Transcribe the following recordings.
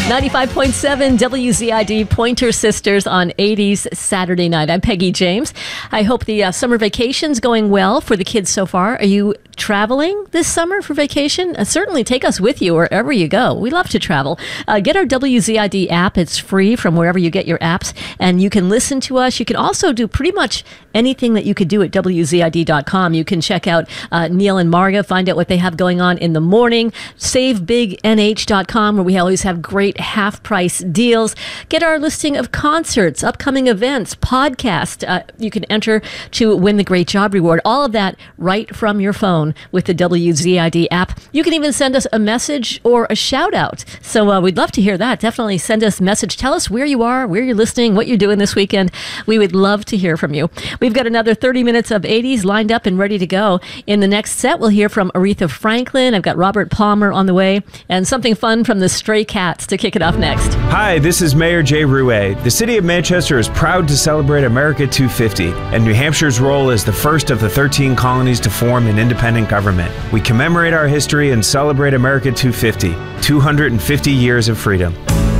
95.7 WZID Pointer Sisters on 80s Saturday night. I'm Peggy James. I hope the summer vacation's going well for the kids so far. Are you traveling this summer for vacation? Certainly take us with you wherever you go. We love to travel. Get our WZID app. It's free from wherever you get your apps, and you can listen to us. You can also do pretty much anything that you could do at WZID.com. You can check out Neil and Marga, find out what they have going on in the morning. SaveBigNH.com, where we always have great half-price deals. Get our listing of concerts, upcoming events, podcasts. You can enter to win the Great Job Reward. All of that right from your phone with the WZID app. You can even send us a message or a shout-out. So we'd love to hear that. Definitely send us a message. Tell us where you are, where you're listening, what you're doing this weekend. We would love to hear from you. We've got another 30 minutes of 80s lined up and ready to go. In the next set, we'll hear from Aretha Franklin. I've got Robert Palmer on the way, and something fun from the Stray Cats to kick it off next. Hi, this is Mayor Jay Rouet. The city of Manchester is proud to celebrate America 250, and New Hampshire's role as the first of the 13 colonies to form an independent government. We commemorate our history and celebrate America 250, 250 years of freedom.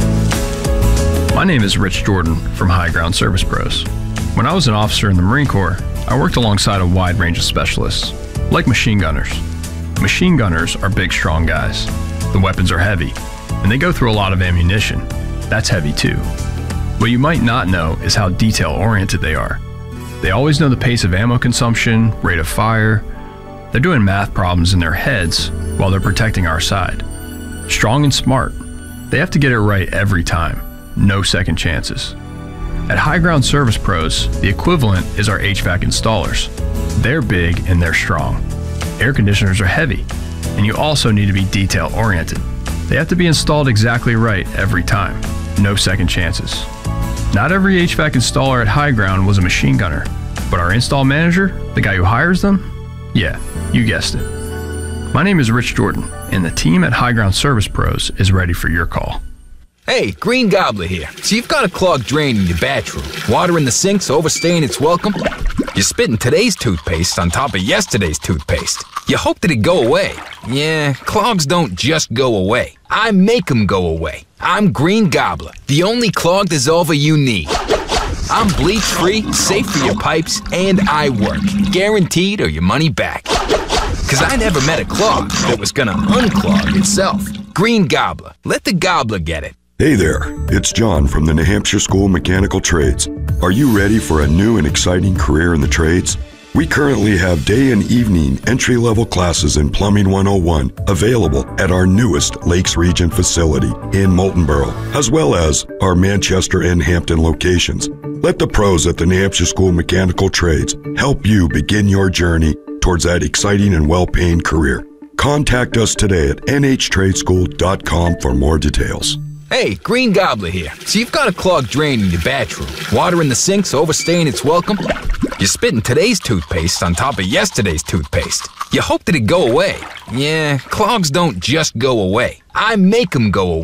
My name is Rich Jordan from High Ground Service Pros. When I was an officer in the Marine Corps, I worked alongside a wide range of specialists, like machine gunners. Machine gunners are big, strong guys. The weapons are heavy, and they go through a lot of ammunition. That's heavy too. What you might not know is how detail-oriented they are. They always know the pace of ammo consumption, rate of fire. They're doing math problems in their heads while they're protecting our side. Strong and smart. They have to get it right every time. No second chances. At High Ground Service Pros, the equivalent is our HVAC installers. They're big and they're strong. Air conditioners are heavy, and you also need to be detail-oriented. They have to be installed exactly right every time. No second chances. Not every HVAC installer at High Ground was a machine gunner, but our install manager, the guy who hires them, yeah, you guessed it. My name is Rich Jordan, and the team at High Ground Service Pros is ready for your call. Hey, Green Gobbler here. So you've got a clogged drain in your bathroom. Water in the sink's overstaying its welcome. You're spitting today's toothpaste on top of yesterday's toothpaste. You hope that it'd go away. Yeah, clogs don't just go away. I make them go away. I'm Green Gobbler, the only clog dissolver you need. I'm bleach-free, safe for your pipes, and I work. Guaranteed or your money back. Cause I never met a clog that was gonna unclog itself. Green Gobbler. Let the gobbler get it. Hey there, it's John from the New Hampshire School of Mechanical Trades. Are you ready for a new and exciting career in the trades? We currently have day and evening entry-level classes in Plumbing 101 available at our newest Lakes Region facility in Moultonborough, as well as our Manchester and Hampton locations. Let the pros at the New Hampshire School of Mechanical Trades help you begin your journey towards that exciting and well-paying career. Contact us today at nhtradeschool.com for more details. Hey, Green Gobbler here. So you've got a clogged drain in your bathroom. Water in the sink's overstaying its welcome. You're spitting today's toothpaste on top of yesterday's toothpaste. You hope that it'd go away. Yeah, clogs don't just go away. I make them go away.